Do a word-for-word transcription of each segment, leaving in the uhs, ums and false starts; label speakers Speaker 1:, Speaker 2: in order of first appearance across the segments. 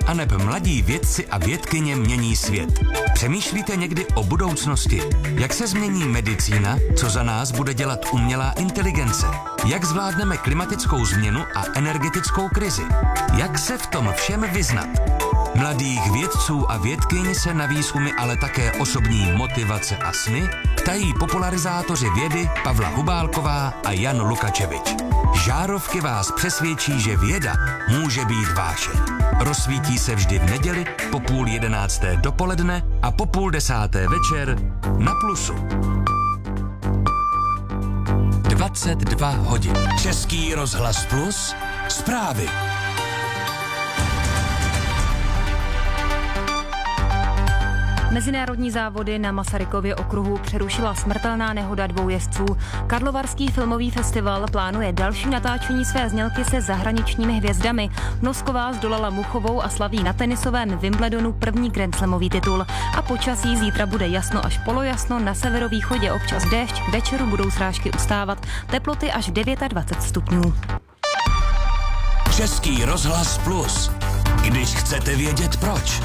Speaker 1: aneb mladí vědci a vědkyně mění svět. Přemýšlíte někdy o budoucnosti? Jak se změní medicína? Co za nás bude dělat umělá inteligence? Jak zvládneme klimatickou změnu a energetickou krizi? Jak se v tom všem vyznat? Mladých vědců a vědkyň se na výzkumy, ale také osobní motivace a sny ptají popularizátoři vědy Pavla Hubálková a Jan Lukačevič. Žárovky vás přesvědčí, že věda může být vášeň. Rozsvítí se vždy v neděli po půl jedenácté dopoledne a po půl desáté večer na Plusu. dvacet dva hodin. Český rozhlas Plus. Zprávy.
Speaker 2: Mezinárodní závody na Masarykově okruhu přerušila smrtelná nehoda dvou jezdců. Karlovarský filmový festival plánuje další natáčení své znělky se zahraničními hvězdami. Nosková zdolala Muchovou a slaví na tenisovém Wimbledonu první grandslamový titul. A počasí zítra bude jasno až polojasno, na severovýchodě občas déšť, k večeru budou srážky ustávat. Teploty až dvacet devět stupňů.
Speaker 1: Český rozhlas Plus. Když chcete vědět proč.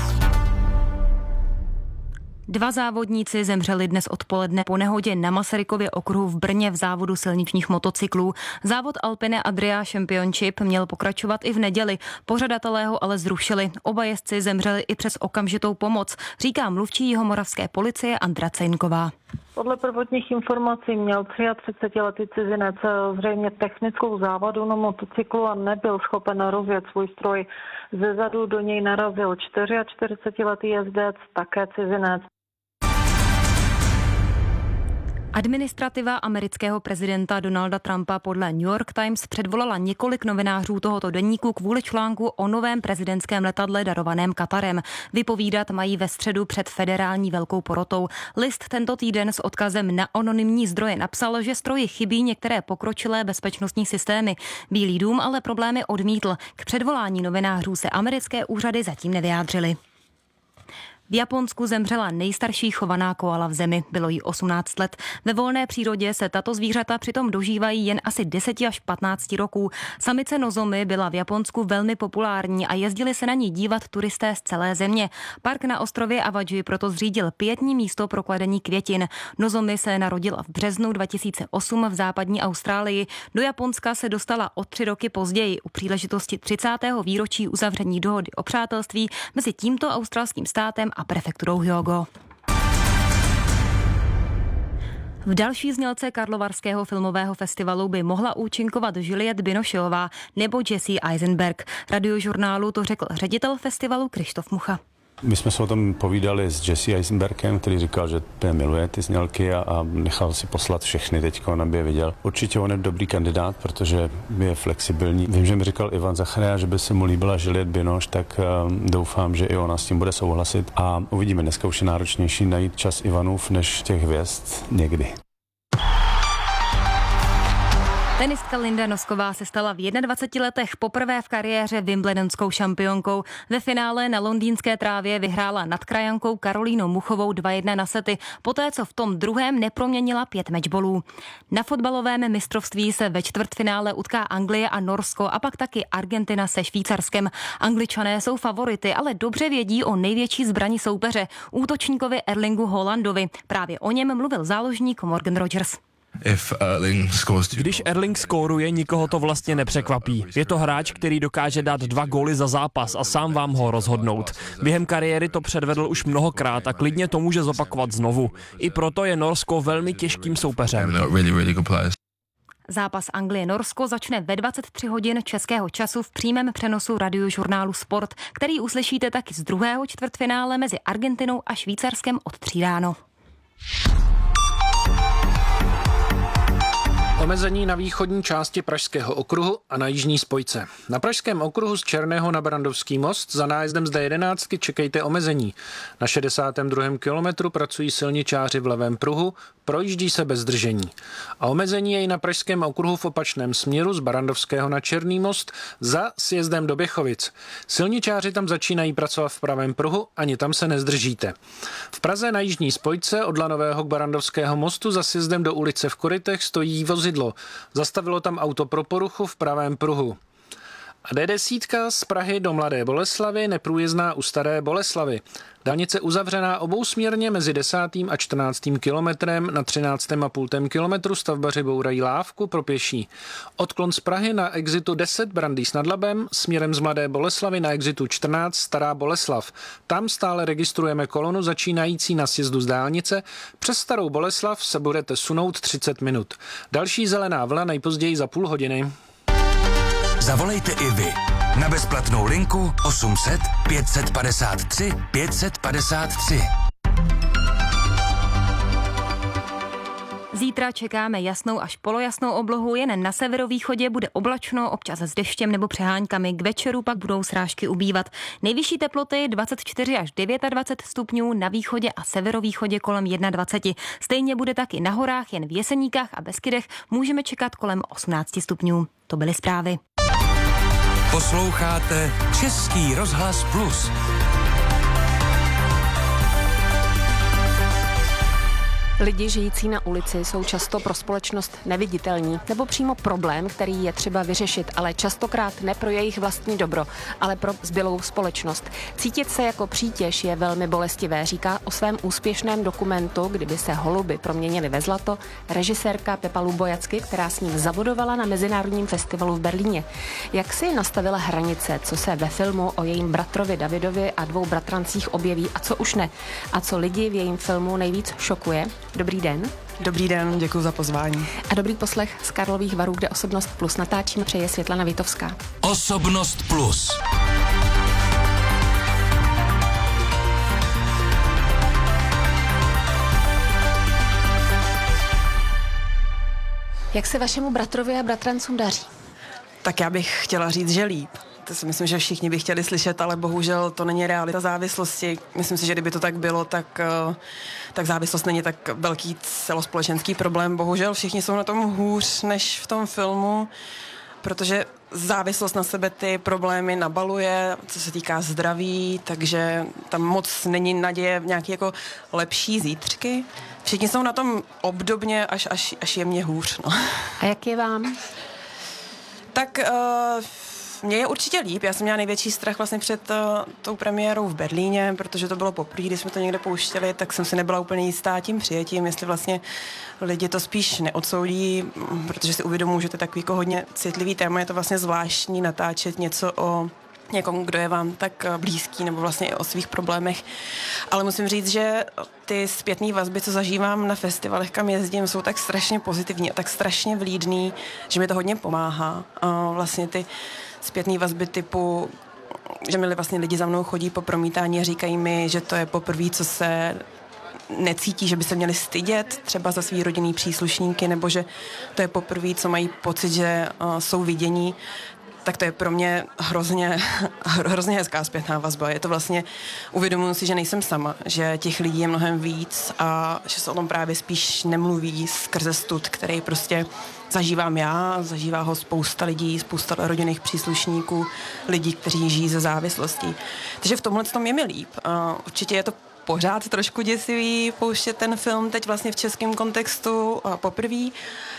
Speaker 2: Dva závodníci zemřeli dnes odpoledne po nehodě na Masarykově okruhu v Brně v závodu silničních motocyklů. Závod Alpine Adria Championship měl pokračovat i v neděli. Pořadatelé ho ale zrušili. Oba jezdci zemřeli i přes okamžitou pomoc, říká mluvčí jihomoravské policie Andra Cejnková.
Speaker 3: Podle prvotních informací měl třiatřicetiletý cizinec zřejmě technickou závadu na motocyklu a nebyl schopen rozjet svůj stroj. Zezadu do něj narazil čtyřiačtyřicetiletý jezdec, také cizinec.
Speaker 2: Administrativa amerického prezidenta Donalda Trumpa podle New York Times předvolala několik novinářů tohoto deníku kvůli článku o novém prezidentském letadle darovaném Katarem. Vypovídat mají ve středu před federální velkou porotou. List tento týden s odkazem na anonymní zdroje napsal, že stroji chybí některé pokročilé bezpečnostní systémy. Bílý dům ale problémy odmítl. K předvolání novinářů se americké úřady zatím nevyjádřily. V Japonsku zemřela nejstarší chovaná koala v zemi, bylo jí osmnáct let. Ve volné přírodě se tato zvířata přitom dožívají jen asi deset až patnáct roků. Samice Nozomi byla v Japonsku velmi populární a jezdili se na ní dívat turisté z celé země. Park na ostrově Awaji proto zřídil pietní místo pro kladení květin. Nozomi se narodila v březnu dva tisíce osm v západní Austrálii. Do Japonska se dostala o tři roky později u příležitosti třicátého výročí uzavření dohody o přátelství mezi tímto australským státem a prefekturou Hyogo. V další znělce Karlovarského filmového festivalu by mohla účinkovat Juliette Binocheová nebo Jesse Eisenberg. Radiožurnálu to řekl ředitel festivalu Krištof Mucha.
Speaker 4: My jsme se o tom povídali s Jesse Eisenbergem, který říkal, že miluje ty znělky a, a nechal si poslat všechny teďko, on by je viděl. Určitě on je dobrý kandidát, protože je flexibilní. Vím, že mi říkal Ivan Zacharia, že by se mu líbila Juliette Binoche, tak um, doufám, že i ona s tím bude souhlasit a uvidíme. Dneska už je náročnější najít čas Ivanův než těch hvězd někdy.
Speaker 2: Tenistka Linda Nosková se stala v dvaceti jedné letech poprvé v kariéře wimbledonskou šampionkou. Ve finále na londýnské trávě vyhrála nad krajankou Karolínou Muchovou dva jedna na sety, poté co v tom druhém neproměnila pět matchballů. Na fotbalovém mistrovství se ve čtvrtfinále utká Anglie a Norsko a pak taky Argentina se Švýcarskem. Angličané jsou favority, ale dobře vědí o největší zbrani soupeře, útočníkovi Erlingu Haalandovi. Právě o něm mluvil záložník Morgan Rogers.
Speaker 5: Když Erling skóruje, nikoho to vlastně nepřekvapí. Je to hráč, který dokáže dát dva góly za zápas a sám vám ho rozhodnout. Během kariéry to předvedl už mnohokrát a klidně to může zopakovat znovu. I proto je Norsko velmi těžkým soupeřem.
Speaker 2: Zápas Anglie-Norsko začne ve dvacet tři hodin českého času v přímém přenosu radiožurnálu Sport, který uslyšíte taky z druhého čtvrtfinále mezi Argentinou a Švýcarskem od tří ráno.
Speaker 6: Omezení na východní části Pražského okruhu a na jižní spojce. Na Pražském okruhu z Černého na Barrandovský most za nájezdem z D jedenáct čekejte omezení. Na šedesátém druhém kilometru pracují silničáři v levém pruhu, projíždí se bez zdržení. A omezení je i na Pražském okruhu v opačném směru z Barrandovského na Černý most za sjezdem do Běchovic. Silničáři tam začínají pracovat v pravém pruhu, ani tam se nezdržíte. V Praze na jižní spojce od Lanového k Barrandovského mostu za sjezdem do ulice v Korytech stojí vozidlo. Zastavilo tam auto pro poruchu v pravém pruhu. A D deset z Prahy do Mladé Boleslavi neprůjezdná u Staré Boleslavy. Dálnice uzavřená obousměrně mezi desátým a čtrnáctým kilometrem, na třináctém a půl kilometru stavbaři bourají lávku pro pěší. Odklon z Prahy na exitu deset Brandýs nad Labem, směrem z Mladé Boleslavy na exitu čtrnáct Stará Boleslav. Tam stále registrujeme kolonu začínající na sjezdu z dálnice. Přes Starou Boleslav se budete sunout třicet minut. Další zelená vlna nejpozději za půl hodiny.
Speaker 1: Zavolejte i vy na bezplatnou linku osm set pět set padesát tři pět set padesát tři.
Speaker 2: Zítra čekáme jasnou až polojasnou oblohu, jen na severovýchodě bude oblačno, občas s deštěm nebo přeháňkami. K večeru pak budou srážky ubývat. Nejvyšší teploty dvacet čtyři až dvacet devět stupňů, na východě a severovýchodě kolem dvacet jedna. Stejně bude taky na horách, jen v Jeseníkách a Beskydech můžeme čekat kolem osmnáct stupňů. To byly zprávy.
Speaker 1: Posloucháte Český rozhlas Plus.
Speaker 7: Lidi žijící na ulici jsou často pro společnost neviditelní nebo přímo problém, který je třeba vyřešit, ale častokrát ne pro jejich vlastní dobro, ale pro zbylou společnost. Cítit se jako přítěž je velmi bolestivé, říká o svém úspěšném dokumentu Kdyby se holuby proměnily ve zlato režisérka Pepa Lubojacky, která s ním zavodovala na Mezinárodním festivalu v Berlíně. Jak si nastavila hranice, co se ve filmu o jejím bratrovi Davidovi a dvou bratrancích objeví a co už ne? A co lidi v jejím filmu nejvíc šokuje? Dobrý den.
Speaker 8: Dobrý den, děkuji za pozvání.
Speaker 7: A dobrý poslech z Karlových Varů, kde Osobnost Plus natáčíme, přeje Světlana Vítovská.
Speaker 1: Osobnost Plus.
Speaker 7: Jak se vašemu bratrovi a bratrancům daří?
Speaker 8: Tak já bych chtěla říct, že líp. To si myslím, že všichni by chtěli slyšet, ale bohužel to není realita závislosti. Myslím si, že kdyby to tak bylo, tak, tak závislost není tak velký celospolečenský problém. Bohužel všichni jsou na tom hůř než v tom filmu, protože závislost na sebe ty problémy nabaluje, co se týká zdraví, takže tam moc není naděje v nějaké jako lepší zítřky. Všichni jsou na tom obdobně až, až, až jemně hůř. No.
Speaker 7: A jak je vám?
Speaker 8: Tak uh, mně je určitě líp. Já jsem měla největší strach vlastně před uh, tou premiérou v Berlíně, protože to bylo poprvé, když jsme to někde pouštěli, tak jsem si nebyla úplně jistá tím přijetím, jestli vlastně lidi to spíš neodsoudí, protože si uvědomuji, že to je takový jako hodně citlivý téma, je to vlastně zvláštní natáčet něco o někomu, kdo je vám tak blízký, nebo vlastně i o svých problémech. Ale musím říct, že ty zpětné vazby, co zažívám na festivalech, kam jezdím, jsou tak strašně pozitivní a tak strašně vlídný, že mi to hodně pomáhá. A vlastně ty zpětné vazby typu, že mi vlastně lidi za mnou chodí po promítání a říkají mi, že to je poprvé, co se necítí, že by se měli stydět třeba za svý rodinný příslušníky, nebo že to je poprvé, co mají pocit, že uh, jsou vidění, tak to je pro mě hrozně, hrozně hezká zpětná vazba. Je to vlastně, uvědomuji si, že nejsem sama, že těch lidí je mnohem víc a že se o tom právě spíš nemluví skrze stud, který prostě zažívám já, zažívá ho spousta lidí, spousta rodinných příslušníků, lidí, kteří žijí ze závislostí. Takže v tomhle tom je mi líp. Určitě je to pořád trošku děsivý pouštět ten film teď vlastně v českém kontextu poprvé,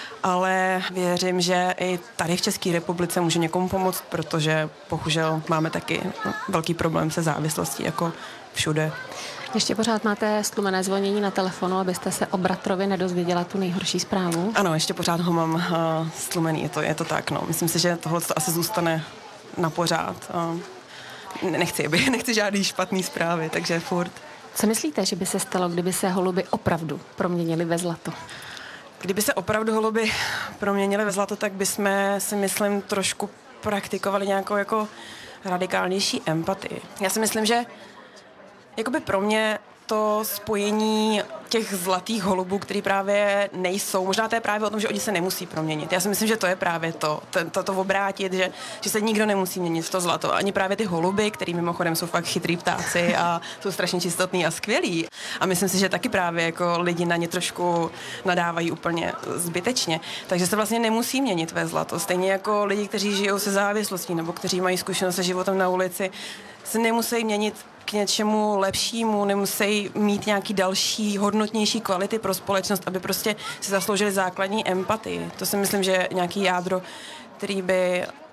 Speaker 8: ale věřím, že i tady v České republice může někomu pomoct, protože bohužel máme taky velký problém se závislostí, jako všude.
Speaker 7: Ještě pořád máte stlumené zvonění na telefonu, abyste se o bratrovi nedozvěděla tu nejhorší zprávu?
Speaker 8: Ano, ještě pořád ho mám uh, stlumený, je to, je to tak, no. Myslím si, že tohle to asi zůstane na pořád. Uh, nechci, nechci žádný špatný zprávy, takže furt.
Speaker 7: Co myslíte, že by se stalo, kdyby se holuby opravdu proměnily ve zlato?
Speaker 8: Kdyby se opravdu holuby proměnily ve zlato, tak bychom, si myslím, trošku praktikovali nějakou jako radikálnější empatii. Já si myslím, že jakoby pro mě to spojení těch zlatých holubů, který právě nejsou, možná to je právě o tom, že oni se nemusí proměnit. Já si myslím, že to je právě to, to, to, to obrátit, že, že se nikdo nemusí měnit v to zlato. Ani právě ty holuby, který mimochodem jsou fakt chytrý ptáci a jsou strašně čistotný a skvělí. A myslím si, že taky právě jako lidi na ně trošku nadávají úplně zbytečně. Takže se vlastně nemusí měnit ve zlato. Stejně jako lidi, kteří žijou se závislostí nebo kteří mají zkušenost se životem na ulici, se nemusí měnit k něčemu lepšímu, nemusí mít nějaký další hodnotnější kvality pro společnost, aby prostě si zasloužili základní empatii. To si myslím, že je nějaký jádro, který by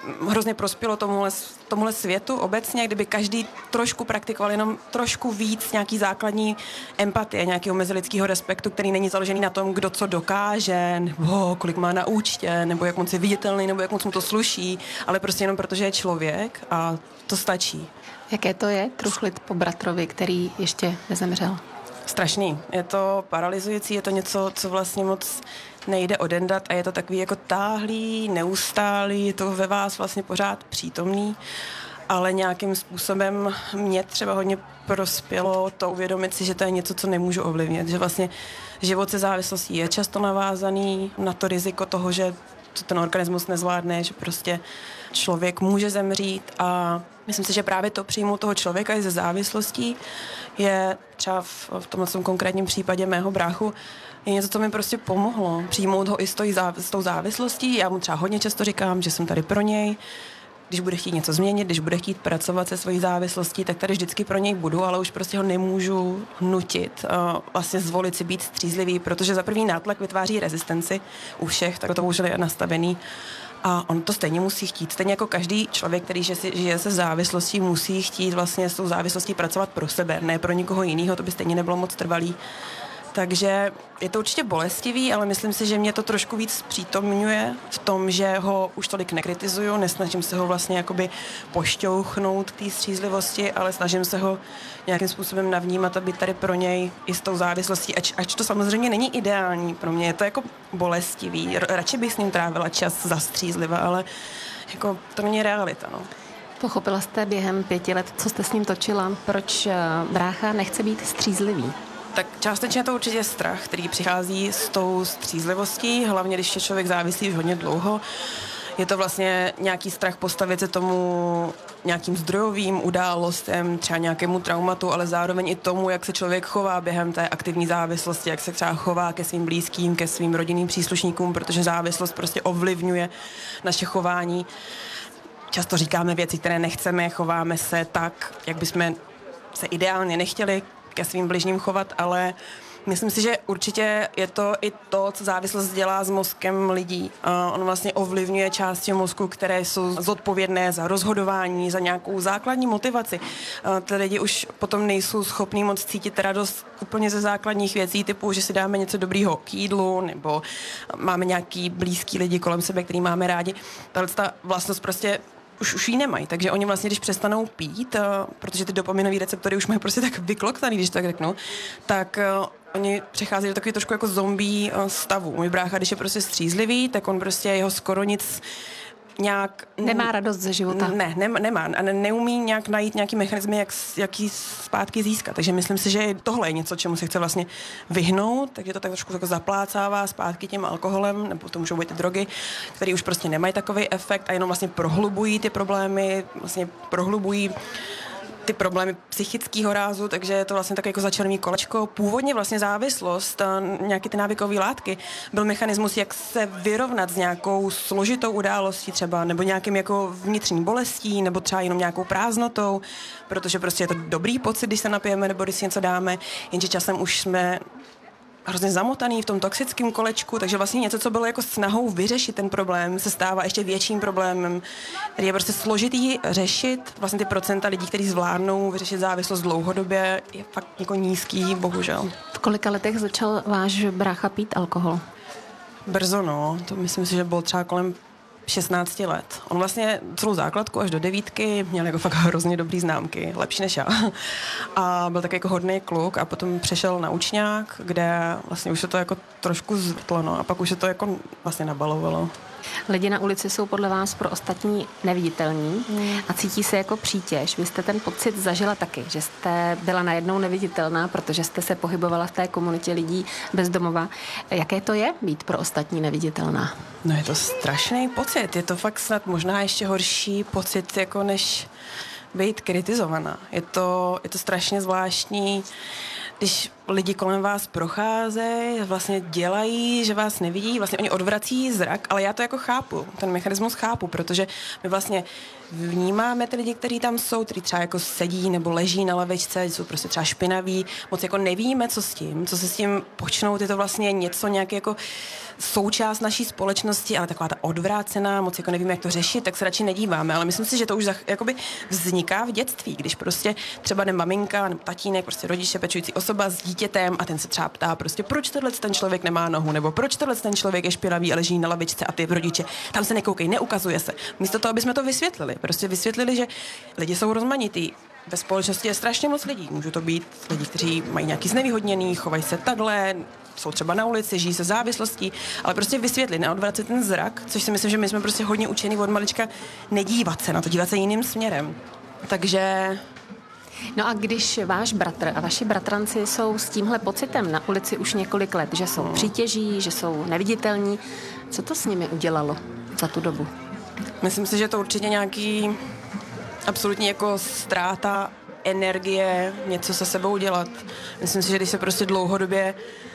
Speaker 8: hrozně prospělo tomuhle, tomuhle světu obecně, kdyby každý trošku praktikoval jenom trošku víc nějaký základní empatie, nějakého mezilidského respektu, který není založený na tom, kdo co dokáže, nebo kolik má na účtě, nebo jak moc je viditelný, nebo jak moc mu to sluší, ale prostě jenom protože je člověk a to stačí.
Speaker 7: Jaké to je truchlit po bratrovi, který ještě nezemřel?
Speaker 8: Strašný. Je to paralyzující, je to něco, co vlastně moc nejde odendat a je to takový jako táhlý, neustálý, je to ve vás vlastně pořád přítomný, ale nějakým způsobem mě třeba hodně prospělo to uvědomit si, že to je něco, co nemůžu ovlivnit, že vlastně život se závislostí je často navázaný na to riziko toho, že to ten organismus nezvládne, že prostě člověk může zemřít a myslím si, že právě to přijmout toho člověka i ze závislostí je třeba v, v tomhle konkrétním případě mého bráchu je něco, co mi prostě pomohlo. Přijmout ho i s, toj, s tou závislostí. Já mu třeba hodně často říkám, že jsem tady pro něj. Když bude chtít něco změnit, když bude chtít pracovat se svojí závislostí, tak tady vždycky pro něj budu, ale už prostě ho nemůžu nutit uh, vlastně zvolit si být střízlivý, protože za první nátlak vytváří rezistenci u všech, tak to už je nastavený. A on to stejně musí chtít. Stejně jako každý člověk, který žije se závislostí, musí chtít vlastně s tou závislostí pracovat pro sebe, ne pro nikoho jiného, to by stejně nebylo moc trvalý. Takže je to určitě bolestivý, ale myslím si, že mě to trošku víc přítomňuje v tom, že ho už tolik nekritizuju, nesnažím se ho vlastně jakoby pošťouchnout k té střízlivosti, ale snažím se ho nějakým způsobem navnímat a být tady pro něj i s tou závislostí, ač, ač to samozřejmě není ideální pro mě, je to jako bolestivý, radši bych s ním trávila čas zastřízliva, ale jako to není realita, no.
Speaker 7: Pochopila jste během pěti let, co jste s ním točila, proč brácha nechce být střízlivý?
Speaker 8: Tak částečně to určitě strach, který přichází s tou střízlivostí, hlavně když je člověk závislý už hodně dlouho. Je to vlastně nějaký strach postavit se tomu nějakým zdrojovým událostem, třeba nějakému traumatu, ale zároveň i tomu, jak se člověk chová během té aktivní závislosti, jak se třeba chová ke svým blízkým, ke svým rodinným příslušníkům, protože závislost prostě ovlivňuje naše chování. Často říkáme věci, které nechceme, chováme se tak, jak bychom se ideálně nechtěli ke svým bližním chovat, ale myslím si, že určitě je to i to, co závislost dělá s mozkem lidí. Uh, on vlastně ovlivňuje části mozku, které jsou zodpovědné za rozhodování, za nějakou základní motivaci. Uh, ty lidi už potom nejsou schopní moc cítit radost úplně ze základních věcí, typu, že si dáme něco dobrýho k jídlu, nebo máme nějaký blízký lidi kolem sebe, který máme rádi. Tahle ta vlastnost prostě už, už ji nemají, takže oni vlastně, když přestanou pít, uh, protože ty dopaminové receptory už mají prostě tak vykloktaný, když tak řeknu, tak uh, oni přechází do takový trošku jako zombie uh, stavu. Můj brácha, když je prostě střízlivý, tak on prostě jeho skoro nic nějak...
Speaker 7: Nemá radost ze života.
Speaker 8: Ne, ne nemá. A ne, neumí nějak najít nějaký mechanismy, jak, jak jí zpátky získat. Takže myslím si, že tohle je něco, čemu se chce vlastně vyhnout, takže to tak trošku jako zaplácává zpátky tím alkoholem, nebo to můžou být ty drogy, které už prostě nemají takový efekt a jenom vlastně prohlubují ty problémy, vlastně prohlubují ty problémy psychického rázu, takže je to vlastně tak jako začarný kolečko. Původně vlastně závislost, nějaké ty návykové látky, byl mechanismus, jak se vyrovnat s nějakou složitou událostí třeba, nebo nějakým jako vnitřní bolestí, nebo třeba jenom nějakou prázdnotou, protože prostě je to dobrý pocit, když se napijeme, nebo když si něco dáme, jenže časem už jsme hrozně zamotaný v tom toxickém kolečku, takže vlastně něco, co bylo jako snahou vyřešit ten problém, se stává ještě větším problémem, který je prostě složitý řešit. Vlastně ty procenta lidí, kteří zvládnou vyřešit závislost dlouhodobě, je fakt jako nízký, bohužel.
Speaker 7: V kolika letech začal váš brácha pít alkohol?
Speaker 8: Brzo, no. To myslím si, že bylo třeba kolem šestnáct let. On vlastně celou základku až do devítky měl jako fakt hrozně dobrý známky, lepší než já. A byl taky jako hodný kluk a potom přešel na učňák, kde vlastně už se to jako trošku zvrtlo, no, a pak už se to jako vlastně nabalovalo.
Speaker 7: Lidi na ulici jsou podle vás pro ostatní neviditelní hmm. a cítí se jako přítěž. Vy jste ten pocit zažila taky, že jste byla najednou neviditelná, protože jste se pohybovala v té komunitě lidí bez domova. Jaké to je být pro ostatní neviditelná?
Speaker 8: No je to strašný pocit. Je to fakt snad možná ještě horší pocit, jako než být kritizovaná. Je to, je to strašně zvláštní, když lidi kolem vás procházejí, vlastně dělají, že vás nevidí, vlastně oni odvrací zrak, ale já to jako chápu, ten mechanismus chápu, protože my vlastně vnímáme ty lidi, kteří tam jsou, kteří třeba jako sedí nebo leží na lavičce, jsou prostě třeba špinaví, moc jako nevíme, co s tím, co se s tím počnou, je to vlastně něco nějaký jako součást naší společnosti, ale taková ta odvrácená, moc jako nevím, jak to řešit, tak se radši nedíváme. Ale myslím si, že to už zach, jakoby vzniká v dětství, když prostě třeba ne maminka nebo tatínek, prostě rodiče, pečující osoba s dítětem a ten se třeba ptá prostě, proč tenhle ten člověk nemá nohu, nebo proč tenhle ten člověk je špinavý a leží na lavičce a ty rodiče, tam se nekoukej, neukazuje se. Místo toho, aby jsme to vysvětlili. Prostě vysvětlili, že lidi jsou rozmanitý. Ve společnosti je strašně moc lidí. Můžou to být lidi, kteří mají nějaký znevýhodněný, chovají se takhle, jsou třeba na ulici, žijí se závislostí, ale prostě vysvětlit, neodvracet ten zrak, což si myslím, že my jsme prostě hodně učení od malička nedívat se na to, dívat se jiným směrem. Takže...
Speaker 7: No a když váš bratr a vaši bratranci jsou s tímhle pocitem na ulici už několik let, že jsou přítěží, že jsou neviditelní, co to s nimi udělalo za tu dobu?
Speaker 8: Myslím si, že to určitě nějaký absolutní jako ztráta energie, něco se sebou dělat. Myslím si, že když se prostě dlouhodobě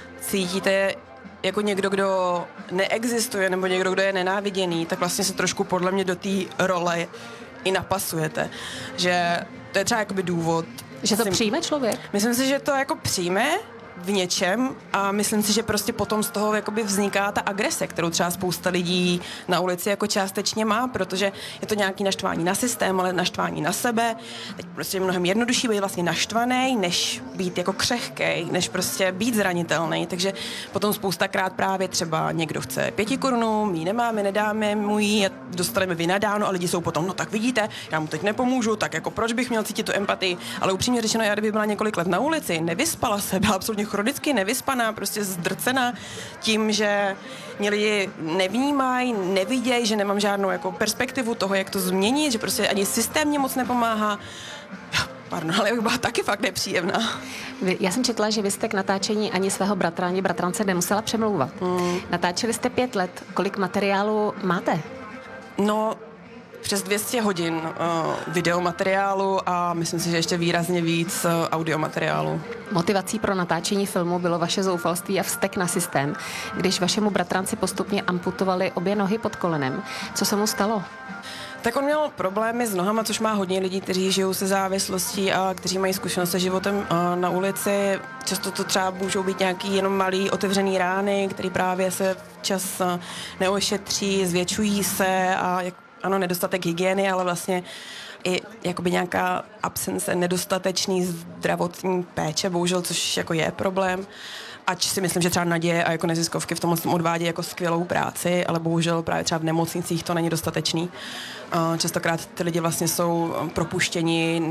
Speaker 8: cítíte jako někdo, kdo neexistuje, nebo někdo, kdo je nenáviděný, tak vlastně se trošku podle mě do té role i napasujete. Že to je třeba jakoby důvod.
Speaker 7: Že to
Speaker 8: si...
Speaker 7: přijme člověk?
Speaker 8: Myslím si, že to jako přijme v něčem a myslím si, že prostě potom z toho jakoby vzniká ta agrese, kterou třeba spousta lidí na ulici jako částečně má, protože je to nějaký naštvání na systém, ale naštvání na sebe. Teď prostě je mnohem jednodušší být vlastně naštvaný, než být jako křehkej, než prostě být zranitelný. Takže potom spoustakrát právě třeba někdo chce pěti korunů, my ji nemáme, nedáme mu ji, dostaneme vynadáno a lidi jsou potom, no tak vidíte, já mu teď nepomůžu, tak jako proč bych měl cítit tu empatii, ale upřímně řečeno, já kdyby byla několik let na ulici, nevyspala se, byla absolutně chronicky nevyspaná, prostě zdrcená tím, že mě lidi nevnímají, nevidějí, že nemám žádnou jako perspektivu toho, jak to změnit, že prostě ani systém mě moc nepomáhá. Pardon, ale bych byla taky fakt nepříjemná.
Speaker 7: Vy, já jsem četla, že vy jste k natáčení ani svého bratra, ani bratrance nemusela přemlouvat. Mm. Natáčeli jste pět let. Kolik materiálu máte?
Speaker 8: No, přes dvě stě hodin uh, videomateriálu a myslím si, že ještě výrazně víc uh, audiomateriálu.
Speaker 7: Motivací pro natáčení filmu bylo vaše zoufalství a vztek na systém, když vašemu bratranci postupně amputovali obě nohy pod kolenem. Co se mu stalo?
Speaker 8: Tak on měl problémy s nohama, což má hodně lidí, kteří žijou se závislostí a kteří mají zkušenost se životem uh, na ulici. Často to třeba můžou být nějaký jenom malý otevřený rány, které právě se včas uh, neošetří, zvětšují se a jak ano, nedostatek hygieny, ale vlastně i jakoby nějaká absence nedostatečný zdravotní péče, bohužel, což jako je problém. Ač si myslím, že třeba naděje a jako neziskovky v tom odvádí jako skvělou práci, ale bohužel právě třeba v nemocnicích to není dostatečný. Častokrát ty lidi vlastně jsou propuštěni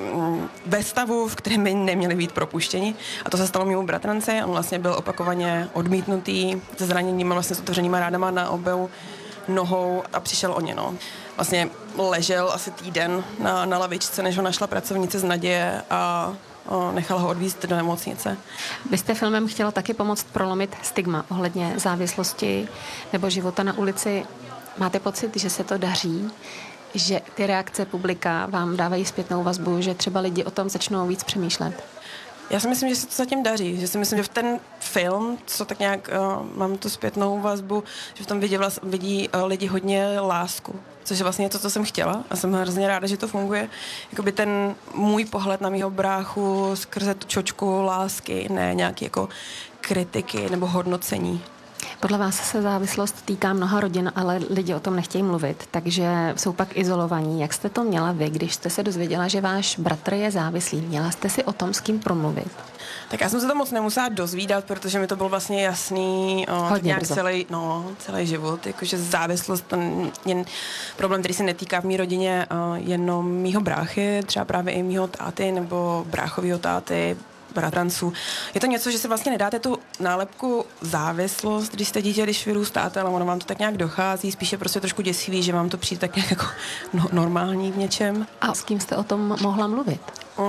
Speaker 8: ve stavu, v kterém by neměli být propuštěni. A to se stalo mému bratranci. On vlastně byl opakovaně odmítnutý se zraněníma, vlastně s otevřenýma ránama na obou nohou a přišel o ně, no. Vlastně ležel asi týden na, na lavičce, než ho našla pracovnice z Naděje a o, nechala ho odvízt do nemocnice.
Speaker 7: Vy jste filmem chtěla taky pomoct prolomit stigma ohledně závislosti nebo života na ulici. Máte pocit, že se to daří? Že ty reakce publika vám dávají zpětnou vazbu, že třeba lidi o tom začnou víc přemýšlet?
Speaker 8: Já si myslím, že se to zatím daří, že si myslím, že v ten film, co tak nějak uh, mám tu zpětnou vazbu, že v tom vidí, vlast, vidí uh, lidi hodně lásku, což je vlastně to, co jsem chtěla a jsem hrozně ráda, že to funguje. Jakoby ten můj pohled na mýho bráchu skrze tu čočku lásky, ne nějaký jako kritiky nebo hodnocení.
Speaker 7: Podle vás se závislost týká mnoha rodin, ale lidi o tom nechtějí mluvit, takže jsou pak izolovaní. Jak jste to měla vy, když jste se dozvěděla, že váš bratr je závislý? Měla jste si o tom s kým promluvit?
Speaker 8: Tak já jsem se to moc nemusela dozvídat, protože mi to byl vlastně jasný o, nějak celý, no, celý život. Jakože závislost, ten jen problém, který se netýká v mý rodině o, jenom mýho bráchy, třeba právě i mýho táty nebo bráchovýho táty, bratranců. Je to něco, že si vlastně nedáte tu nálepku závislost, když jste dítě, když vyrůstáte, ale ono vám to tak nějak dochází, spíše prostě trošku děsivý, že vám to přijde tak nějak jako no, normální v něčem.
Speaker 7: A s kým jste o tom mohla mluvit?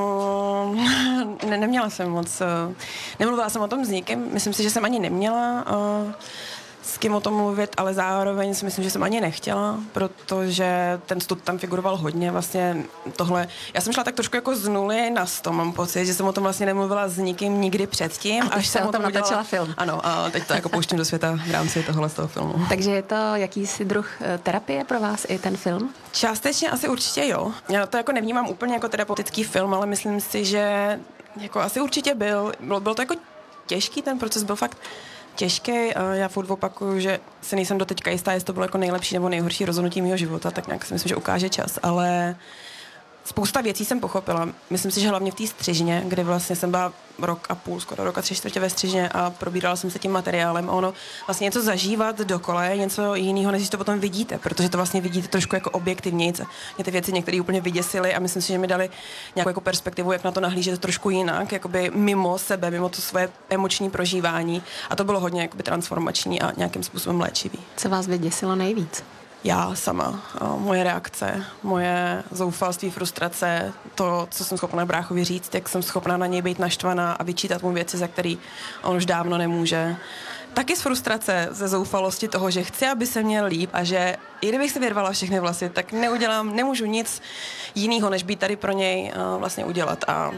Speaker 8: Um, ne, neměla jsem moc. Uh, nemluvila jsem o tom s nikým, myslím si, že jsem ani neměla uh, s kým o tom mluvit, ale zároveň si myslím, že jsem ani nechtěla, protože ten stud tam figuroval hodně, vlastně tohle. Já jsem šla tak trošku jako z nuly na sto, mám pocit, že jsem o tom vlastně nemluvila s nikým nikdy předtím.
Speaker 7: A až
Speaker 8: jsem
Speaker 7: o tom natáčela film.
Speaker 8: Ano, a teď to jako pouštím do světa v rámci tohle z toho filmu.
Speaker 7: Takže je to jakýsi druh terapie pro vás i ten film?
Speaker 8: Částečně asi určitě jo. Já to jako nevnímám úplně jako terapeutický film, ale myslím si, že jako asi určitě byl. Bylo, bylo to jako těžký, ten proces byl fakt těžký. Já furt opakuju, že si nejsem doteďka jistá, jestli to bylo jako nejlepší nebo nejhorší rozhodnutí mého života, tak nějak si myslím, že ukáže čas, ale spousta věcí jsem pochopila. Myslím si, že hlavně v té střižně, kdy vlastně jsem byla rok a půl, skoro rok a tři čtvrtě ve střižně a probírala jsem se tím materiálem. A ono vlastně něco zažívat dokola je něco jiného, než to potom vidíte, protože to vlastně vidíte trošku jako objektivnějce. Mě ty věci některé úplně vyděsily a myslím si, že mi dali nějakou jako perspektivu, jak na to nahlížet trošku jinak, jakoby mimo sebe, mimo to svoje emoční prožívání. A to bylo hodně jakoby transformační a nějakým způsobem léčivý.
Speaker 7: Co vás vyděsilo nejvíc?
Speaker 8: Já sama, moje reakce, moje zoufalství, frustrace, to, co jsem schopná bráchovi říct, jak jsem schopná na něj být naštvaná a vyčítat mu věci, za který on už dávno nemůže. Taky z frustrace, ze zoufalosti toho, že chci, aby se měl líp a že i kdybych si vyrvala všechny vlasy, tak neudělám, nemůžu nic jiného, než být tady pro něj vlastně udělat. A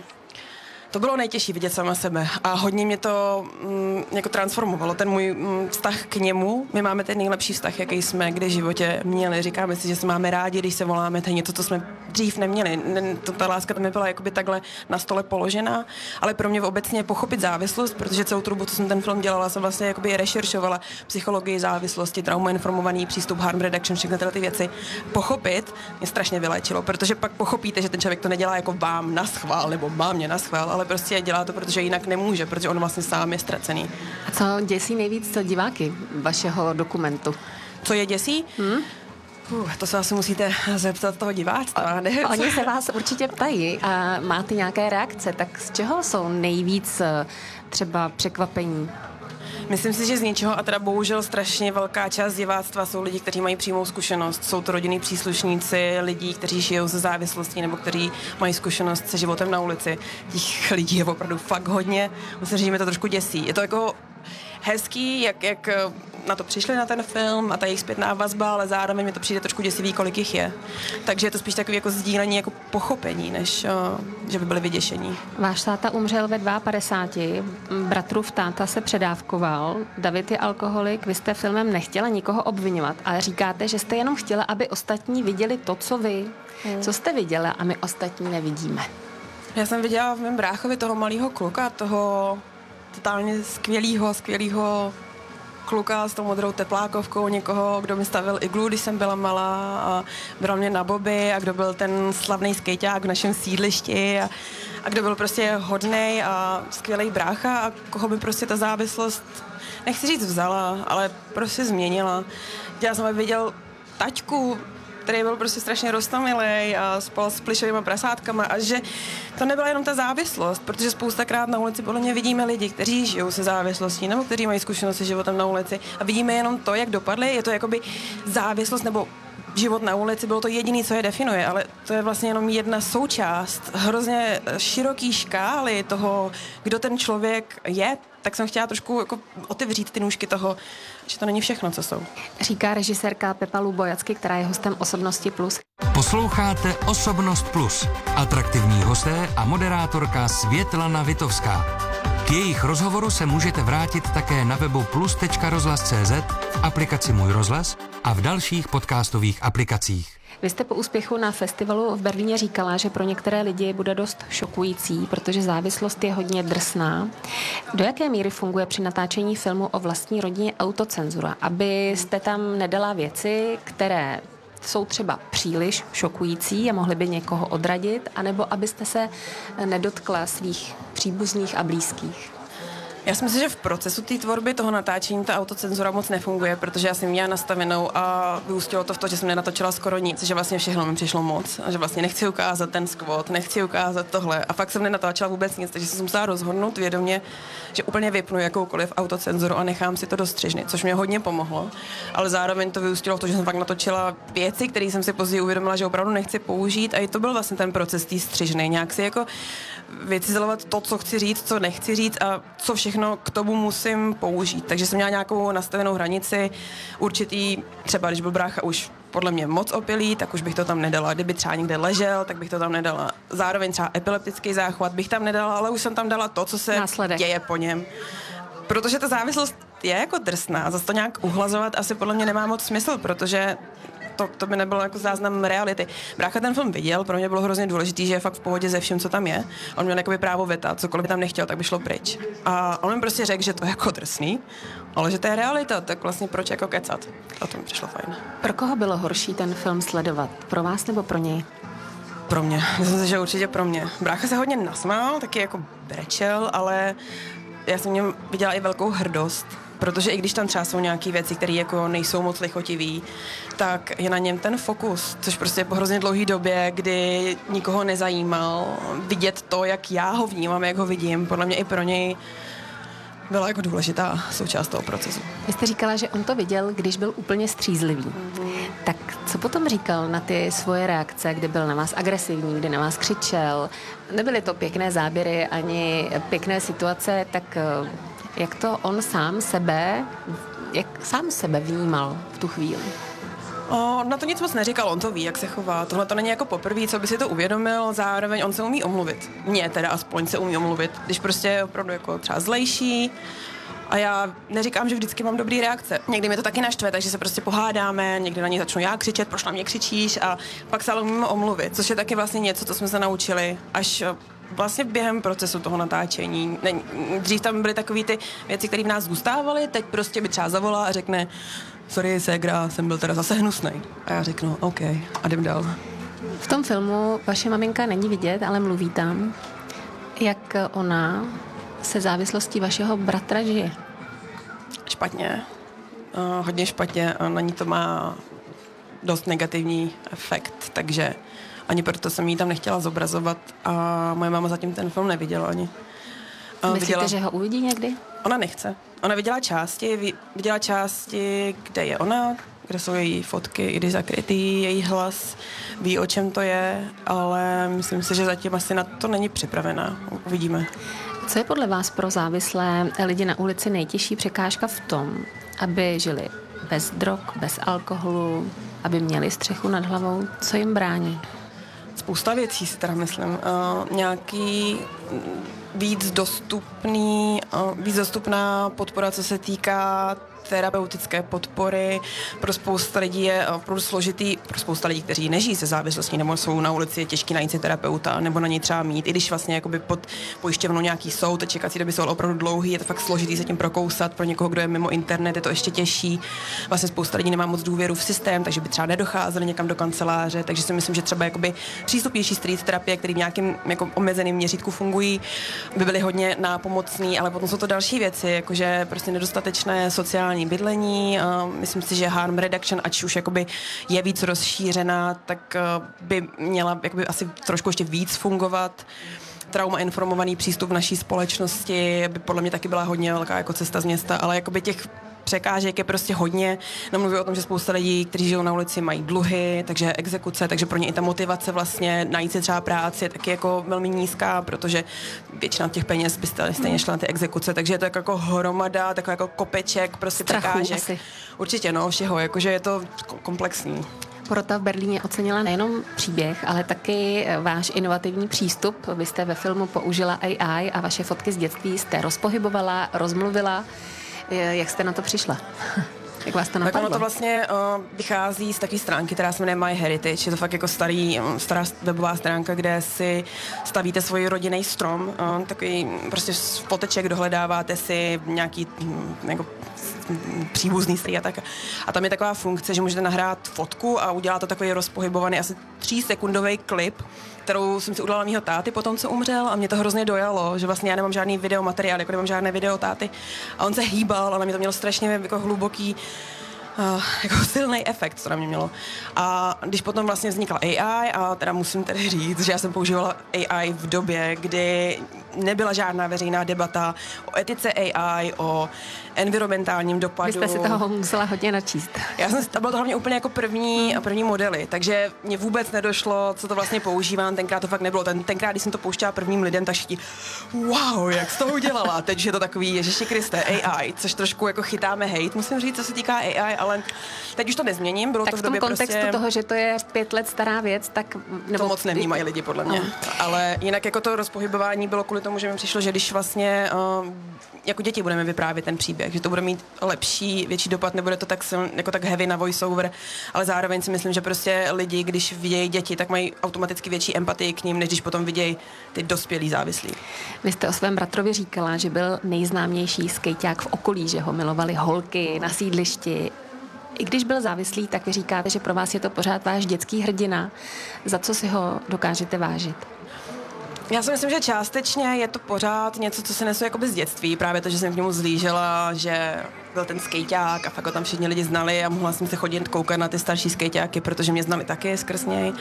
Speaker 8: to bylo nejtěžší vidět sama sebe a hodně mě to mm, jako transformovalo, ten můj mm, vztah k němu. My máme ten nejlepší vztah, jaký jsme kdy v životě měli. Říkáme si, že se máme rádi, když se voláme, to je něco, co jsme dřív neměli. To, ta láska tam nebyla jakoby takhle na stole položená, ale pro mě obecně pochopit závislost, protože celou tu dobu, co jsem ten film dělala, jsem vlastně jakoby rešeršovala psychologii závislosti, traumainformovaný přístup, harm reduction, všechny tyhle ty věci. Pochopit mě strašně vyléčilo, protože pak pochopíte, že ten člověk to nedělá jako vám na schvál nebo má mě na schvál, ale prostě dělá to, protože jinak nemůže, protože on vlastně sám je ztracený.
Speaker 7: A co děsí nejvíc diváky vašeho dokumentu?
Speaker 8: Co je děsí? Hmm? Uh, to se asi musíte zeptat toho diváctva. Ne?
Speaker 7: Oni se vás určitě ptají a máte nějaké reakce, tak z čeho jsou nejvíc třeba překvapení?
Speaker 8: Myslím si, že z něčeho, a teda bohužel strašně velká část diváctva jsou lidi, kteří mají přímou zkušenost. Jsou to rodinní příslušníci lidí, kteří žijou ze závislostí nebo kteří mají zkušenost se životem na ulici. Těch lidí je opravdu fakt hodně. Musím říct, že mě to trošku děsí. Je to jako hezký, jak, jak na to přišli na ten film a ta jejich zpětná vazba, ale zároveň mi to přijde trošku děsivý, kolik jich je. Takže je to spíš takový jako sdílení, jako pochopení, než že by byli vyděšení.
Speaker 7: Váš táta umřel ve padesátce dva, bratrův táta se předávkoval, David je alkoholik, vy jste filmem nechtěla nikoho obvinovat, ale říkáte, že jste jenom chtěla, aby ostatní viděli to, co vy. Hmm. Co jste viděla a my ostatní nevidíme?
Speaker 8: Já jsem viděla v mém bráchovi toho malého kluka, toho totálně skvělýho, skvělýho kluka s tou modrou teplákovkou, někoho, kdo mi stavil iglu, když jsem byla malá a bral mě na boby a kdo byl ten slavný skejťák v našem sídlišti a, a kdo byl prostě hodnej a skvělý brácha a koho by prostě ta závislost, nechci říct vzala, ale prostě změnila. Já jsem viděl taťku, který byl prostě strašně roztomilej a spal s plišovýma prasátkama a že to nebyla jenom ta závislost, protože spoustakrát na ulici podle mě vidíme lidi, kteří žijou se závislostí nebo kteří mají zkušenost se životem na ulici a vidíme jenom to, jak dopadli, je to jakoby závislost nebo život na ulici, bylo to jediné, co je definuje, ale to je vlastně jenom jedna součást hrozně široký škály toho, kdo ten člověk je, tak jsem chtěla trošku jako otevřít ty nůžky toho, že to není všechno, co jsou.
Speaker 7: Říká režisérka Pepa Lubojacky, která je hostem Osobnosti plus.
Speaker 1: Posloucháte Osobnost plus. Atraktivní hosté a moderátorka Světlana Vitovská. K jejich rozhovoru se můžete vrátit také na webu plus tečka rozhlas tečka cé zet, v aplikaci Můj rozhlas a v dalších podcastových aplikacích.
Speaker 7: Vy jste po úspěchu na festivalu v Berlíně říkala, že pro některé lidi bude dost šokující, protože závislost je hodně drsná. Do jaké míry funguje při natáčení filmu o vlastní rodině autocenzura, abyste tam nedala věci, které jsou třeba příliš šokující a mohly by někoho odradit, anebo abyste se nedotkla svých příbuzných a blízkých?
Speaker 8: Já si myslím, že v procesu té tvorby toho natáčení ta autocenzura moc nefunguje, protože já jsem měla nastavenou a vyústilo to v to, že jsem nenatočila skoro nic, že vlastně všechno mi přišlo moc a že vlastně nechci ukázat ten skvot, nechci ukázat tohle a fakt jsem nenatáčela vůbec nic, takže jsem se musela rozhodnout vědomě, že úplně vypnu jakoukoliv autocenzuru a nechám si to do střižny, což mě hodně pomohlo, ale zároveň to vyústilo v to, že jsem fakt natočila věci, které jsem si později uvědomila, že opravdu nechci použít a i to byl vlastně ten proces té střižny, nějak si jako vycizelovat to, co chci říct, co nechci říct a co všechno k tomu musím použít. Takže jsem měla nějakou nastavenou hranici, určitý, třeba když byl brácha už podle mě moc opilý, tak už bych to tam nedala. Kdyby třeba někde ležel, tak bych to tam nedala. Zároveň třeba epileptický záchvat bych tam nedala, ale už jsem tam dala to, co se Následek. děje po něm. Protože ta závislost je jako drsná, zase to nějak uhlazovat asi podle mě nemá moc smysl, protože to, to by nebylo jako záznam reality. Brácha ten film viděl, pro mě bylo hrozně důležitý, že je fakt v pohodě ze vším, co tam je. On měl jakoby právo veta, cokoliv by tam nechtěl, tak by šlo pryč. A on mi prostě řekl, že to je jako drsný, ale že to je realita, tak vlastně proč jako kecat. A to mi přišlo fajn.
Speaker 7: Pro koho bylo horší ten film sledovat? Pro vás nebo pro něj?
Speaker 8: Pro mě. Myslím si, že určitě pro mě. Brácha se hodně nasmál, taky jako brečel, ale já jsem v něm viděla i velkou hrdost, protože i když tam třeba jsou nějaké věci, které jako nejsou moc lichotivý, tak je na něm ten fokus, což prostě po hrozně dlouhé době, kdy nikoho nezajímal vidět to, jak já ho vnímám, jak ho vidím, podle mě i pro něj byla jako důležitá součást toho procesu.
Speaker 7: Vy jste říkala, že on to viděl, když byl úplně střízlivý. Mm-hmm. Tak co potom říkal na ty svoje reakce, kdy byl na vás agresivní, kdy na vás křičel? Nebyly to pěkné záběry ani pěkné situace, tak jak to on sám sebe, jak sám sebe vnímal v tu chvíli?
Speaker 8: O, na to nic moc neříkal, on to ví, jak se chová. Tohle to není jako poprvé, co by si to uvědomil, zároveň on se umí omluvit. Mně teda aspoň se umí omluvit, když prostě je opravdu jako třeba zlejší. A já neříkám, že vždycky mám dobrý reakce. Někdy mě to taky naštve, takže se prostě pohádáme, někdy na něj začnu já křičet, proč na mě křičíš, a pak se ale umíme omluvit, což je taky vlastně něco, co jsme se naučili až vlastně během procesu toho natáčení. Dřív tam byly takové ty věci, které v nás zůstávaly, teď prostě by třeba zavolá a řekne: sorry, ségra, jsem byl teda zase hnusnej. A já řeknu, OK, a jdem dál.
Speaker 7: V tom filmu vaše maminka není vidět, ale mluví tam. Jak ona se závislostí vašeho bratra žije?
Speaker 8: Špatně. Uh, hodně špatně. A na ní to má dost negativní efekt, takže ani proto jsem jí tam nechtěla zobrazovat a moje máma zatím ten film neviděla ani.
Speaker 7: Uh, Myslíte, viděla... že ho uvidí někdy?
Speaker 8: Ona nechce. Ona viděla části, viděla části, kde je ona, kde jsou její fotky, i když zakrytý, její hlas, ví, o čem to je, ale myslím si, že zatím asi na to není připravená. Uvidíme.
Speaker 7: Co je podle vás pro závislé lidi na ulici nejtěžší překážka v tom, aby žili bez drog, bez alkoholu, aby měli střechu nad hlavou? Co jim brání?
Speaker 8: Spousta věcí si teda myslím. Uh, nějaký víc dostupný, uh, víc dostupná podpora, co se týká terapeutické podpory. Pro spousta lidí je opravdu složitý, pro spousta lidí, kteří nežijí se závislostí nebo jsou na ulici, je těžký najít si terapeuta nebo na něj třeba mít. I když vlastně jakoby pod pojišťovnou nějaký soud, čekací doby jsou opravdu dlouhý, je to fakt složitý se tím prokousat. Pro někoho, kdo je mimo internet, je to ještě těžší. Vlastně spousta lidí nemá moc důvěru v systém, takže by třeba nedocházeli někam do kanceláře, takže si myslím, že třeba jakoby přístupnější street terapie, které v nějakém jako omezeném měřítku fungují, by byly hodně nápomocný, ale potom jsou to další věci, jakože prostě nedostatečné sociální bydlení. Myslím si, že harm reduction, ať už jakoby je víc rozšířená, tak by měla jakoby asi trošku ještě víc fungovat. Trauma informovaný přístup v naší společnosti by podle mě taky byla hodně velká jako cesta z města, ale jakoby těch překážek je prostě hodně. Nemluví o tom, že spousta lidí, kteří žijou na ulici, mají dluhy, takže exekuce, takže pro ně i ta motivace vlastně najít si třeba práci je taky jako velmi nízká, protože většina těch peněz by stejně šla na ty exekuce, takže je to jako, jako hromada, takový jako kopeček, prostě
Speaker 7: strachu
Speaker 8: překážek.
Speaker 7: Asi.
Speaker 8: Určitě, no, všeho, jakože je to komplexní.
Speaker 7: Porota v Berlíně ocenila nejenom příběh, ale taky váš inovativní přístup. Vy jste ve filmu použila A I a vaše fotky z dětství jste rozpohybovala, rozmluvila. Jak jste na to přišla? Jak vás to napadlo?
Speaker 8: Tak ono to vlastně uh, vychází z takové stránky, která se jmenuje My Heritage. Je to fakt jako starý, stará webová stránka, kde si stavíte svůj rodinný strom. Uh, takový prostě foteček, dohledáváte si nějaký jako příbuzný strý a tak. A tam je taková funkce, že můžete nahrát fotku a udělá to takový rozpohybovaný asi třísekundový klip, kterou jsem si udělala mýho táty potom, co umřel, a mě to hrozně dojalo, že vlastně já nemám žádný videomateriál, jako nemám žádné video táty, a on se hýbal, ale mě to mělo strašně jako hluboký Uh, jako silný efekt, co na mě mělo. A když potom vlastně vznikla A I, a teda musím tedy říct, že já jsem používala A I v době, kdy nebyla žádná veřejná debata o etice A I, o environmentálním dopadu.
Speaker 7: Vy jste si toho musela hodně načíst.
Speaker 8: Já jsem, to bylo to hlavně úplně jako první, první modely, takže mě vůbec nedošlo, co to vlastně používám, tenkrát to fakt nebylo. Ten, tenkrát, když jsem to pouštěla prvním lidem, tak všichni, wow, jak jsi to udělala. Teď je to takový, Ježiši Kriste, A I, což trošku jako chytáme hejt, musím říct, co se týká A I, ale ale teď už to nezměním. Bylo
Speaker 7: tak
Speaker 8: to v,
Speaker 7: v tom
Speaker 8: době
Speaker 7: kontextu
Speaker 8: prostě...
Speaker 7: toho, že to je pět let stará věc, tak...
Speaker 8: Nebo... To moc nevnímají lidi, podle mě. No. Ale jinak jako to rozpohybování bylo kvůli tomu, že mi přišlo, že když vlastně uh, jako děti budeme vyprávět ten příběh, že to bude mít lepší, větší dopad, nebude to tak siln, jako tak heavy na voiceover, ale zároveň si myslím, že prostě lidi, když vidějí děti, tak mají automaticky větší empatii k ním, než když potom vidějí ty dospělí závislí.
Speaker 7: Vy jste o svém bratrovi říkala, že byl nejznámější skejťák v okolí, že ho milovali holky na sídlišti. I když byl závislý, tak vy říkáte, že pro vás je to pořád váš dětský hrdina. Za co si ho dokážete vážit?
Speaker 8: Já si myslím, že částečně je to pořád něco, co se nesu jakoby z dětství. Právě to, že jsem k němu zlížela, že byl ten skejťák a fakt ho tam všichni lidi znali a mohla jsem se chodit koukat na ty starší skejťáky, protože mě znali taky skrz něj.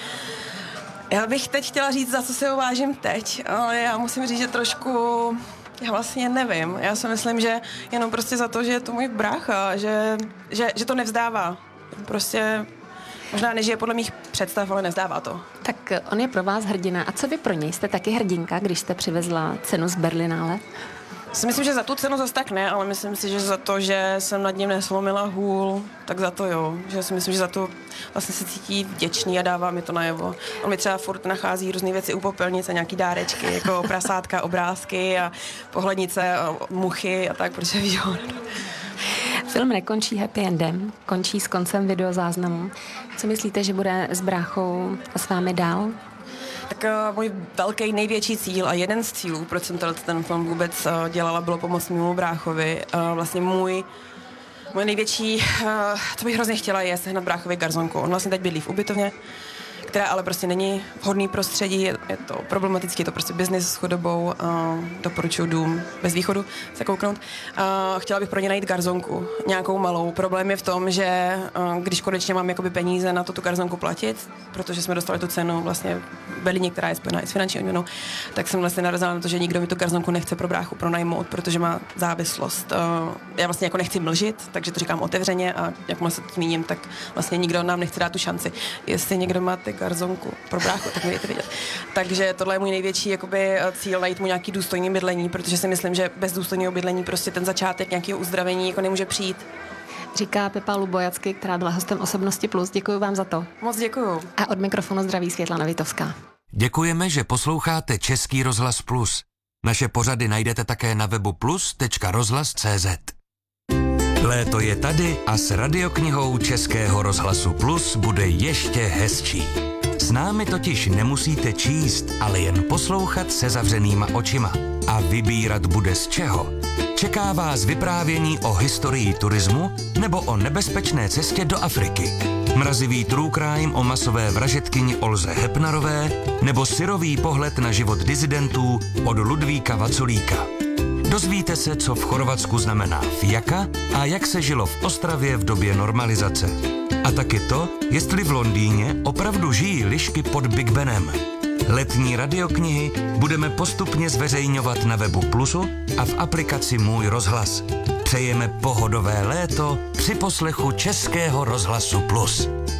Speaker 8: Já bych teď chtěla říct, za co si ho vážím teď, ale já musím říct, že trošku... Já vlastně nevím. Já si myslím, že jenom prostě za to, že je to můj brácha, že, že, že to nevzdává. Prostě možná nežije podle mých představ, ale nevzdává to.
Speaker 7: Tak on je pro vás hrdina. A co vy pro něj? Jste taky hrdinka, když jste přivezla cenu z Berlinále?
Speaker 8: Si myslím, že za tu cenu zase tak ne, ale myslím si, že za to, že jsem nad ním neslomila hůl, tak za to jo. Že si myslím, že za to vlastně se cítí vděčný a dává mi to najevo. On mi třeba furt nachází různé věci u popelnice, nějaký dárečky, jako prasátka, obrázky a pohlednice, a muchy a tak, protože víš, jo.
Speaker 7: Film nekončí happy endem, končí s koncem videozáznamu. Co myslíte, že bude s bráchou a s vámi dál?
Speaker 8: Tak uh, můj velký největší cíl a jeden z cílů, proč jsem ten film vůbec uh, dělala, bylo pomoct mému bráchovi. Uh, vlastně můj, můj největší, uh, co bych hrozně chtěla, je sehnat bráchovi garzonku. On vlastně teď bydlí v ubytovně, která ale prostě není vhodný prostředí, je, je to problematické, je to prostě biznis s chudobou, uh, doporučuji dům bez východu se kouknout. Uh, chtěla bych pro ně najít garzonku, nějakou malou. Problém je v tom, že uh, když konečně mám jakoby peníze na to tu garzonku platit, protože jsme dostali tu cenu vlastně v Berlíně, která je spojená i s finanční odměnou, tak jsem vlastně narazila na to, že nikdo mi tu garzonku nechce pro bráchu pronajmout, protože má závislost. Uh, já vlastně jako nechci mlžit, takže to říkám otevřeně a jakmile se to zmíním, tak vlastně nikdo nám nechce dát tu šanci. Jestli někdo má ty garzonku pro bráchu, tak můžete vidět. Takže tohle je můj největší jakoby, cíl, najít mu nějaký důstojný bydlení, protože si myslím, že bez důstojného bydlení prostě ten začátek nějakého uzdravení jako nemůže přijít.
Speaker 7: Říká Pepa Lubojacky, která byla hostem Osobnosti Plus. Děkuji vám za to.
Speaker 8: Moc děkuju.
Speaker 7: A od mikrofonu zdraví Světlana Vitovská.
Speaker 1: Děkujeme, že posloucháte Český rozhlas Plus. Naše pořady najdete také na webu plus tečka rozhlas tečka cé zet. Léto je tady a s radioknihou Českého rozhlasu Plus bude ještě hezčí. S námi totiž nemusíte číst, ale jen poslouchat se zavřenýma očima. A vybírat bude z čeho. Čeká vás vyprávění o historii turismu nebo o nebezpečné cestě do Afriky. Mrazivý true crime o masové vražedkyni Olze Hepnarové nebo syrový pohled na život disidentů od Ludvíka Vaculíka. Dozvíte se, co v Chorvatsku znamená fiaka a jak se žilo v Ostravě v době normalizace. A taky to, jestli v Londýně opravdu žijí lišky pod Big Benem. Letní radioknihy budeme postupně zveřejňovat na webu Plusu a v aplikaci Můj rozhlas. Přejeme pohodové léto při poslechu Českého rozhlasu Plus.